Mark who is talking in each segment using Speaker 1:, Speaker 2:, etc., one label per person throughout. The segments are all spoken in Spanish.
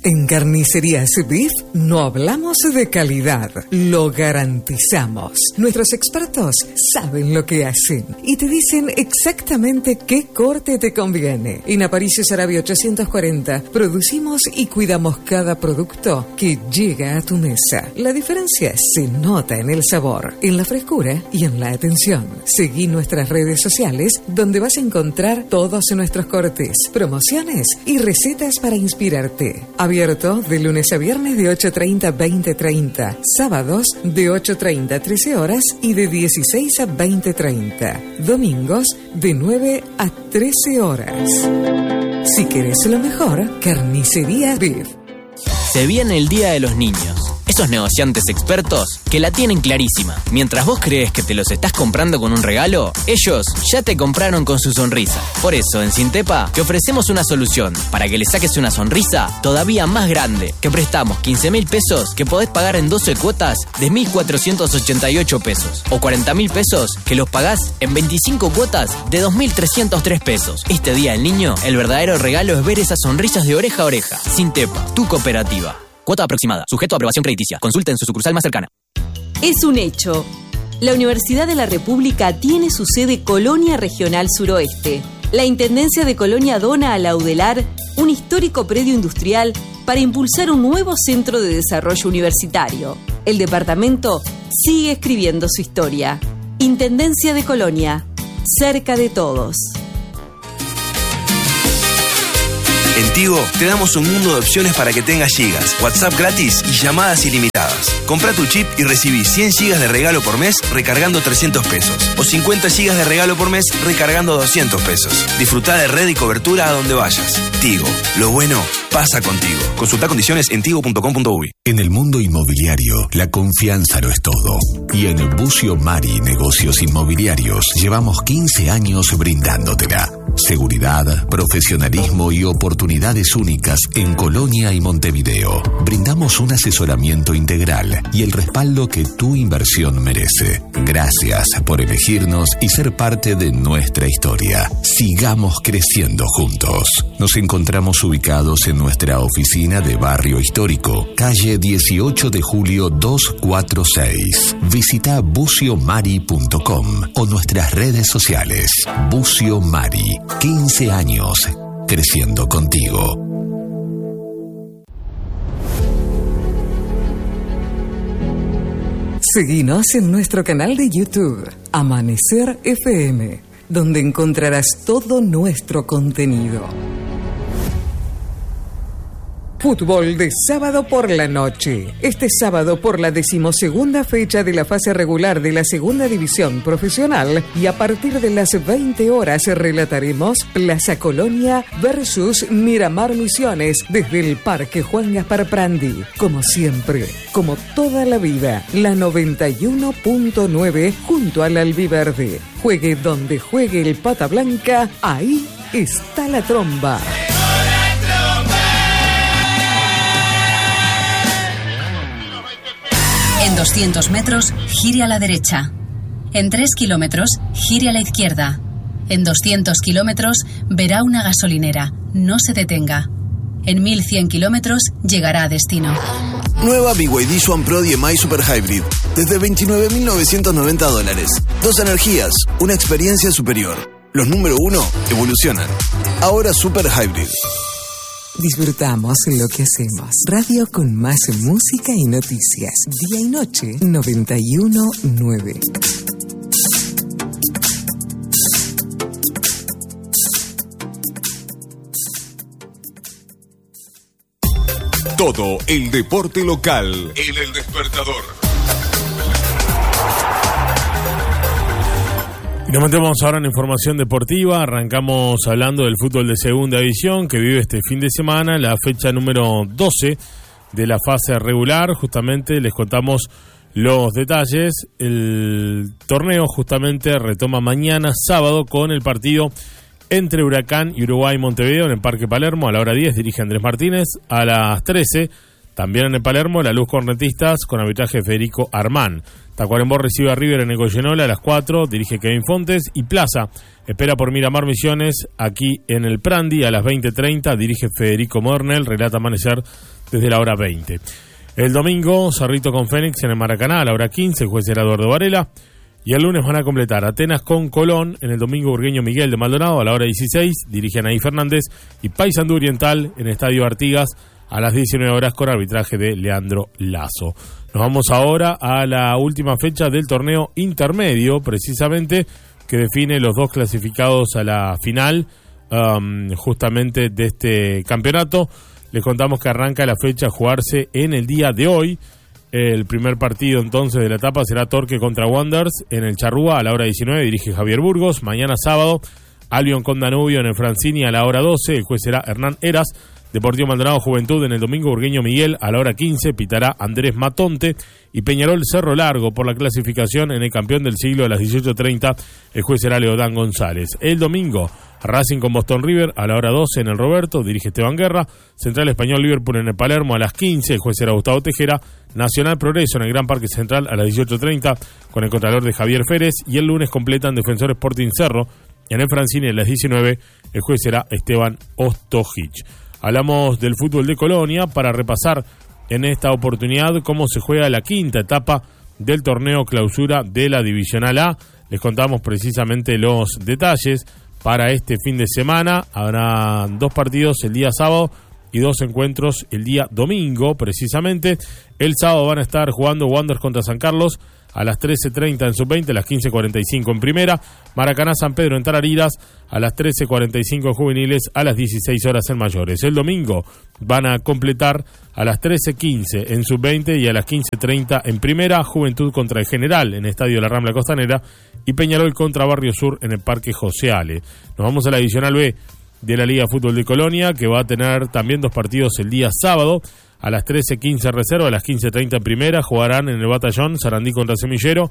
Speaker 1: En Carnicerías Beef no hablamos de calidad, lo garantizamos. Nuestros expertos saben lo que hacen y te dicen exactamente qué corte te conviene. En Aparicio Saravia 840 producimos y cuidamos cada producto que llega a tu mesa. La diferencia se nota en el sabor, en la frescura y en la atención. Seguí nuestras redes sociales donde vas a encontrar todos nuestros cortes, promociones y recetas para inspirarte. Abierto de lunes a viernes de 8:30 a 20:30, sábados de 8:30 a 13 horas y de 16 a 20:30, domingos de 9 a 13 horas. Si querés lo mejor, Carnicería Beef.
Speaker 2: Se viene el Día de los Niños. Esos negociantes expertos que la tienen clarísima. Mientras vos crees que te los estás comprando con un regalo, ellos ya te compraron con su sonrisa. Por eso, en Sintepa, te ofrecemos una solución para que le saques una sonrisa todavía más grande. Que prestamos 15.000 pesos que podés pagar en 12 cuotas de 1.488 pesos. O 40.000 pesos que los pagás en 25 cuotas de 2.303 pesos. Este Día del Niño, el verdadero regalo es ver esas sonrisas de oreja a oreja. Sintepa, tu cooperativa. Cuota aproximada, sujeto a aprobación crediticia. Consulte en su sucursal más cercana.
Speaker 3: Es un hecho. La Universidad de la República tiene su sede Colonia Regional Suroeste. La Intendencia de Colonia dona a la UDELAR un histórico predio industrial para impulsar un nuevo centro de desarrollo universitario. El departamento sigue escribiendo su historia. Intendencia de Colonia, cerca de todos.
Speaker 4: En Tigo te damos un mundo de opciones para que tengas gigas, WhatsApp gratis y llamadas ilimitadas. Comprá tu chip y recibí 100 gigas de regalo por mes recargando 300 pesos. O 50 gigas de regalo por mes recargando 200 pesos. Disfrutá de red y cobertura a donde vayas. Tigo, lo bueno pasa contigo. Consultá condiciones en tigo.com.uy.
Speaker 5: En el mundo inmobiliario, la confianza lo es todo. Y en Bucio Mari Negocios Inmobiliarios llevamos 15 años brindándotela. Seguridad, profesionalismo y oportunidades únicas en Colonia y Montevideo. Brindamos un asesoramiento integral y el respaldo que tu inversión merece. Gracias por elegirnos y ser parte de nuestra historia. Sigamos creciendo juntos. Nos encontramos ubicados en nuestra oficina de Barrio Histórico, calle 18 de julio 246. Visita buciomari.com o nuestras redes sociales. Bucio Mari. 15 años creciendo contigo.
Speaker 1: Seguinos en nuestro canal de YouTube, Amanecer FM, donde encontrarás todo nuestro contenido. Fútbol de sábado por la noche. Este sábado por la 12ª fecha de la fase regular de la Segunda División Profesional y a partir de las 20 horas relataremos Plaza Colonia versus Miramar Misiones desde el Parque Juan Gaspar Prandi. Como siempre, como toda la vida, la 91.9 junto al Albiverde. Juegue donde juegue el Pata Blanca, ahí está la tromba.
Speaker 6: En 200 metros, gire a la derecha. En 3 kilómetros, gire a la izquierda. En 200 kilómetros, verá una gasolinera. No se detenga. En 1100 kilómetros, llegará a destino.
Speaker 7: Nueva BYD Swan Pro DMI Super Hybrid. Desde $29.990. 2 energías, una experiencia superior. Los número 1 evolucionan. Ahora Super Hybrid.
Speaker 1: Disfrutamos lo que hacemos. Radio con más música y noticias. Día y noche, 91.9.
Speaker 8: Todo el deporte local en El Despertador.
Speaker 9: Y nos metemos ahora en información deportiva. Arrancamos hablando del fútbol de segunda división que vive este fin de semana, la fecha número 12 de la fase regular. Justamente les contamos los detalles. El torneo justamente retoma mañana sábado con el partido entre Huracán y Uruguay Montevideo en el Parque Palermo. A la hora 10 dirige Andrés Martínez. A las 13 También en el Palermo, La Luz con Rentistas con arbitraje de Federico Armán. Tacuarembó recibe a River en Ecollenola a las 4, dirige Kevin Fontes. Y Plaza espera por Miramar Misiones aquí en el Prandi a las 20:30, dirige Federico Mornell, relata Amanecer desde la hora 20. El domingo, Cerrito con Fénix en el Maracaná a la hora 15, el juez será Eduardo Varela. Y el lunes van a completar Atenas con Colón en el domingo Burgueño Miguel de Maldonado a la hora 16, dirige Anaí Fernández. Y Paysandú Oriental en Estadio Artigas a las 19 horas con arbitraje de Leandro Lazo. Nos vamos ahora a la última fecha del torneo intermedio, precisamente, que define los dos clasificados a la final justamente de este campeonato. Les contamos que arranca la fecha a jugarse en el día de hoy. El primer partido entonces de la etapa será Torque contra Wanderers en el Charrúa a la hora 19, dirige Javier Burgos. Mañana sábado, Albion con Danubio en el Francini a la hora 12, el juez será Hernán Heras. Deportivo Maldonado Juventud en el domingo Burgueño Miguel a la hora 15, pitará Andrés Matonte. Y Peñarol Cerro Largo por la clasificación en el campeón del siglo a las 18:30, el juez será Leodán González. El domingo Racing con Boston River a la hora 12 en el Roberto, dirige Esteban Guerra. Central Español Liverpool en el Palermo a las 15, el juez será Gustavo Tejera. Nacional Progreso en el Gran Parque Central a las 18:30 con el contralor de Javier Férez. Y el lunes completan Defensor Sporting Cerro en el Francini a las 19, el juez será Esteban Ostojich. Hablamos del fútbol de Colonia para repasar en esta oportunidad cómo se juega la quinta etapa del torneo clausura de la Divisional A. Les contamos precisamente los detalles para este fin de semana. Habrá 2 partidos el día sábado y 2 encuentros el día domingo, precisamente. El sábado van a estar jugando Wanderers contra San Carlos a las 13:30 en sub-20, a las 15:45 en primera. Maracaná San Pedro en Tarariras a las 13:45 en juveniles, a las 16 horas en mayores. El domingo van a completar a las 13:15 en sub-20 y a las 15:30 en primera. Juventud contra el General en Estadio La Rambla Costanera y Peñarol contra Barrio Sur en el Parque José Ale. Nos vamos a la Divisional B de la Liga de Fútbol de Colonia, que va a tener también 2 partidos el día sábado. A las 13:15 reserva, a las 15:30 en primera, jugarán en el Batallón Sarandí contra Semillero.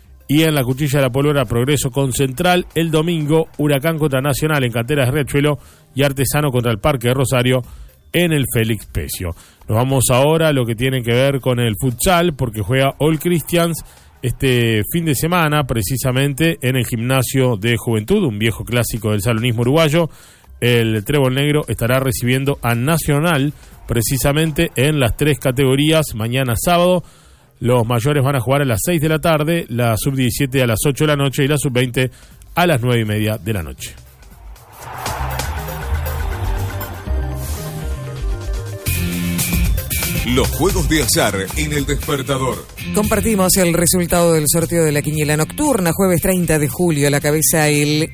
Speaker 9: Y en la Cuchilla de la Pólvora, Progreso con Central. El domingo, Huracán contra Nacional en Canteras de Riachuelo y Artesano contra el Parque de Rosario en el Félix Pecio. Nos vamos ahora a lo que tiene que ver con el futsal, porque juega All Christians este fin de semana, precisamente en el Gimnasio de Juventud, un viejo clásico del salonismo uruguayo. El Trébol Negro estará recibiendo a Nacional precisamente en las 3 categorías mañana sábado. Los mayores van a jugar a las 6 de la tarde, la sub-17 a las 8 de la noche y la sub-20 a las 9:30 de la noche.
Speaker 8: Los juegos de azar en el despertador.
Speaker 1: Compartimos el resultado del sorteo de la quiniela nocturna, jueves 30 de julio, a la cabeza el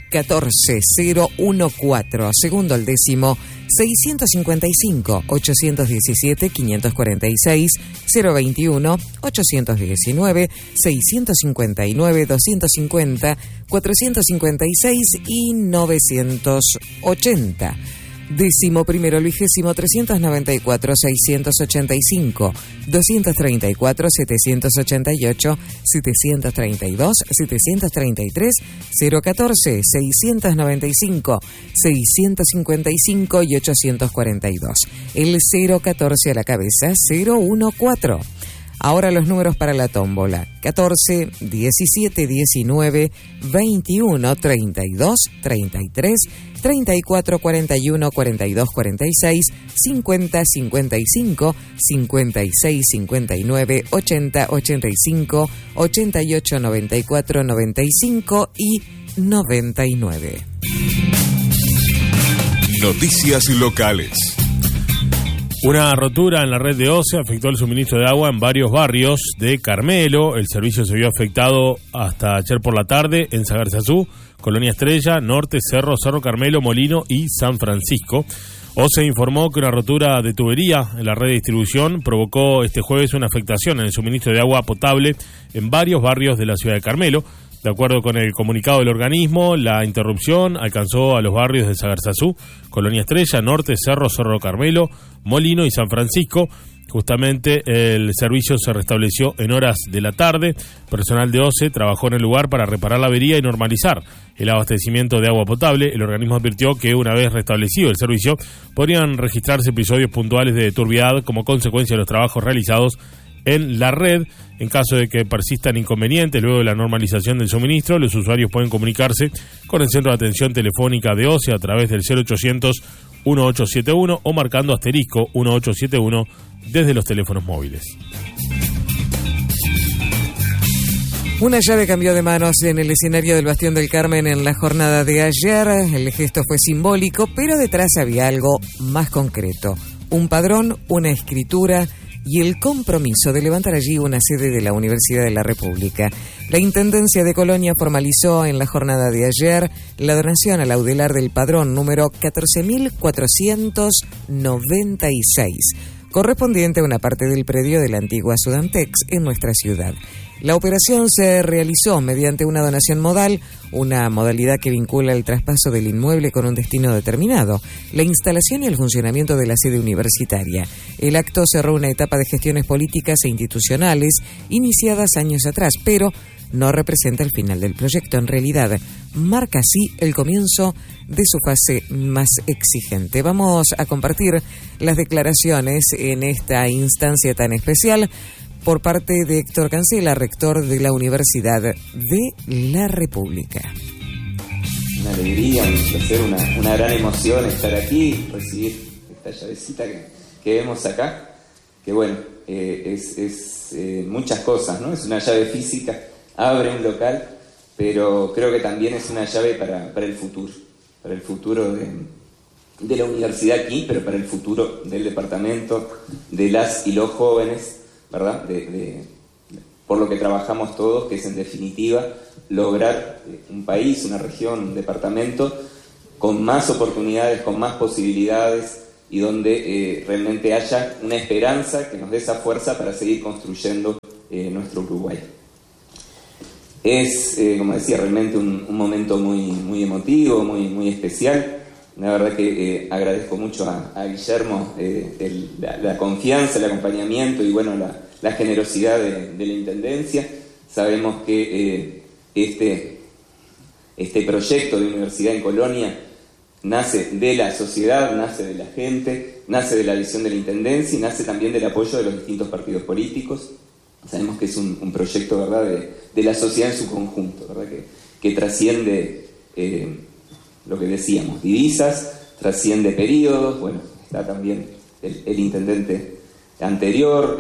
Speaker 1: 14014, segundo al décimo 655, 817, 546, 021, 819, 659, 250, 456 y 980. Décimo primero, el 20º, 394, 685, 234, 788, 732, 733, 014, 695, 655 y 842. El 014 a la cabeza, 014. Ahora los números para la tómbola: 14, 17, 19, 21, 32, 33, 34, 41, 42, 46, 50, 55, 56, 59, 80, 85, 88, 94, 95 y 99.
Speaker 8: Noticias locales.
Speaker 9: Una rotura en la red de OCE afectó el suministro de agua en varios barrios de Carmelo. El servicio se vio afectado hasta ayer por la tarde en Sagarzazú, Colonia Estrella, Norte, Cerro, Cerro Carmelo, Molino y San Francisco. OCE informó que una rotura de tubería en la red de distribución provocó este jueves una afectación en el suministro de agua potable en varios barrios de la ciudad de Carmelo. De acuerdo con el comunicado del organismo, la interrupción alcanzó a los barrios de Sagarzazú, Colonia Estrella, Norte, Cerro, Cerro Carmelo, Molino y San Francisco. Justamente el servicio se restableció en horas de la tarde. Personal de OCE trabajó en el lugar para reparar la avería y normalizar el abastecimiento de agua potable. El organismo advirtió que una vez restablecido el servicio podrían registrarse episodios puntuales de turbiedad como consecuencia de los trabajos realizados en la red. En caso de que persistan inconvenientes luego de la normalización del suministro, los usuarios pueden comunicarse con el centro de atención telefónica de OCE a través del 0800 1871 o marcando asterisco 1871 desde los teléfonos móviles.
Speaker 1: Una llave cambió de manos en el escenario del Bastión del Carmen en la jornada de ayer. El gesto fue simbólico, pero detrás había algo más concreto. Un padrón, una escritura y el compromiso de levantar allí una sede de la Universidad de la República. La Intendencia de Colonia formalizó en la jornada de ayer la donación al Audelar del padrón número 14.496, correspondiente a una parte del predio de la antigua Sudantex en nuestra ciudad. La operación se realizó mediante una donación modal, una modalidad que vincula el traspaso del inmueble con un destino determinado, la instalación y el funcionamiento de la sede universitaria. El acto cerró una etapa de gestiones políticas e institucionales iniciadas años atrás, pero no representa el final del proyecto. En realidad, marca así el comienzo de su fase más exigente. Vamos a compartir las declaraciones en esta instancia tan especial por parte de Héctor Cancela, rector de la Universidad de la República.
Speaker 10: Una alegría, un placer, una gran emoción estar aquí, recibir esta llavecita que vemos acá, que bueno, es muchas cosas, ¿no? Es una llave física, abre un local, pero creo que también es una llave para el futuro de la universidad aquí, pero para el futuro del departamento, de las y los jóvenes, ¿verdad? Por lo que trabajamos todos, que es en definitiva lograr un país, una región, un departamento con más oportunidades, con más posibilidades y donde realmente haya una esperanza que nos dé esa fuerza para seguir construyendo nuestro Uruguay. Es, como decía, realmente un momento muy emotivo, muy especial. La verdad que agradezco mucho a Guillermo la confianza, el acompañamiento y bueno, la generosidad de la Intendencia. Sabemos que este proyecto de universidad en Colonia nace de la sociedad, nace de la gente, nace de la visión de la Intendencia y nace también del apoyo de los distintos partidos políticos. Sabemos que es un proyecto, ¿verdad?, de la sociedad en su conjunto, ¿verdad?, que trasciende lo que decíamos, divisas, trasciende periodos. Bueno, está también el intendente anterior.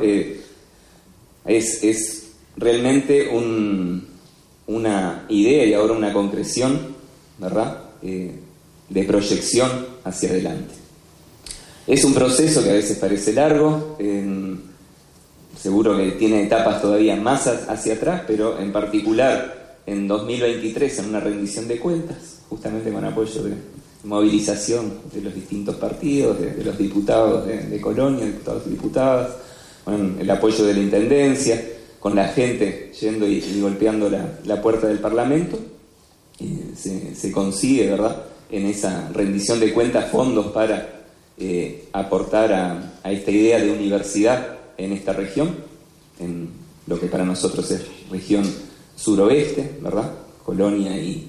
Speaker 10: Es realmente una idea y ahora una concreción, ¿verdad?, de proyección hacia adelante. Es un proceso que a veces parece largo, seguro que tiene etapas todavía más hacia atrás, pero en particular en 2023, en una rendición de cuentas, justamente con apoyo de movilización de los distintos partidos, de los diputados de Colonia, diputados y diputadas, con el apoyo de la Intendencia, con la gente yendo y golpeando la puerta del Parlamento, se consigue, ¿verdad?, en esa rendición de cuentas fondos para aportar a esta idea de universidad en esta región, en lo que para nosotros es región suroeste, ¿verdad?, Colonia y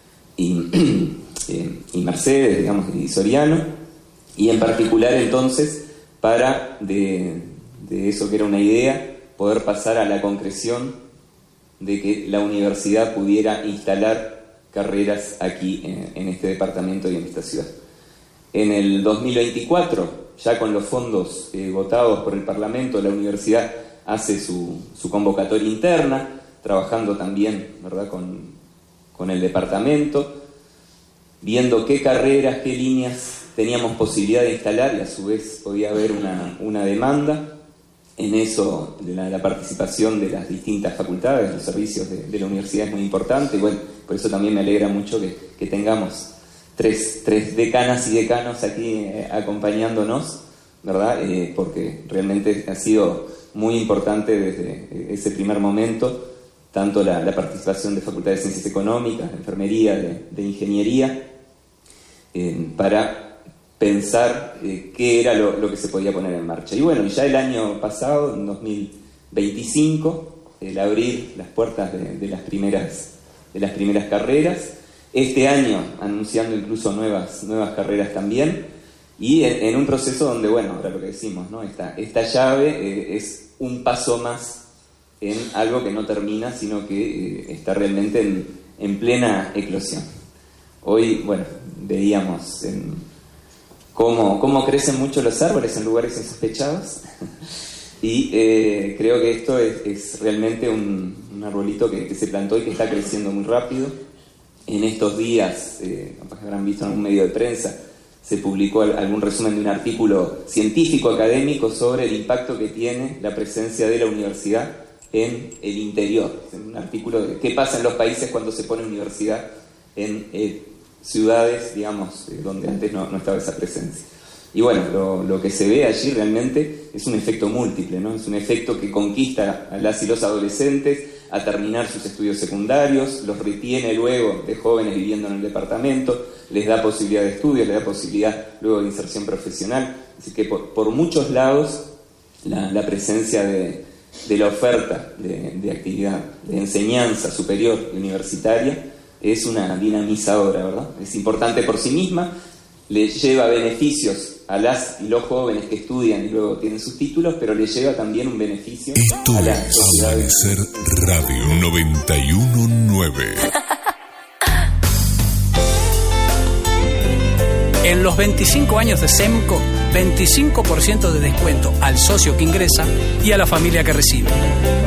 Speaker 10: Mercedes, digamos, y Soriano, y en particular entonces para de eso que era una idea, poder pasar a la concreción de que la universidad pudiera instalar carreras aquí en este departamento y en esta ciudad. En el 2024, ya con los fondos votados por el Parlamento, la universidad hace su convocatoria interna, trabajando también, ¿verdad?, con el departamento, viendo qué carreras, qué líneas teníamos posibilidad de instalar y a su vez podía haber una demanda. En eso la participación de las distintas facultades, los servicios de la universidad es muy importante. Bueno, por eso también me alegra mucho que tengamos tres decanas y decanos aquí acompañándonos, ¿verdad? Porque realmente ha sido muy importante desde ese primer momento, tanto la participación de facultades de Ciencias Económicas, de Enfermería, de Ingeniería, para pensar qué era lo que se podía poner en marcha. Y bueno, ya el año pasado, en 2025, el abrir las puertas de las primeras carreras, este año anunciando incluso nuevas carreras también, y en un proceso donde, bueno, ahora lo que decimos, ¿no? Esta llave es un paso más en algo que no termina, sino que está realmente en plena eclosión. Hoy, bueno, veíamos cómo crecen mucho los árboles en lugares insospechados, y creo que esto es realmente un arbolito que se plantó y que está creciendo muy rápido. En estos días, capaz que habrán visto en algún medio de prensa, se publicó algún resumen de un artículo científico académico sobre el impacto que tiene la presencia de la universidad en el interior. Un artículo de qué pasa en los países cuando se pone universidad en ciudades, digamos, donde antes no estaba esa presencia. Y bueno, lo que se ve allí realmente es un efecto múltiple, ¿no? Es un efecto que conquista a las y los adolescentes a terminar sus estudios secundarios, los retiene luego de jóvenes viviendo en el departamento, les da posibilidad de estudio, les da posibilidad luego de inserción profesional. Así que por muchos lados la presencia de la oferta de actividad, de enseñanza superior y universitaria es una dinamizadora, ¿verdad? Es importante por sí misma, le lleva beneficios a las y los jóvenes que estudian y luego tienen sus títulos, pero le lleva también un beneficio
Speaker 8: a la sociedad. Amanecer Radio 91.9.
Speaker 11: En los 25 años de SEMCO, 25% de descuento al socio que ingresa y a la familia que recibe.